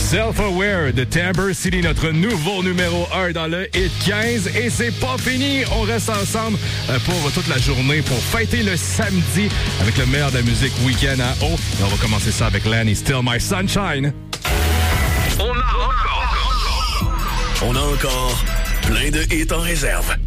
Self-Aware de Timber City, notre nouveau numéro 1 dans le Hit 15. Et c'est pas fini. On reste ensemble pour toute la journée pour fêter le samedi avec le meilleur de la musique week-end à haut. Et on va commencer ça avec Lanny, Still My Sunshine. On a encore plein de hits en réserve.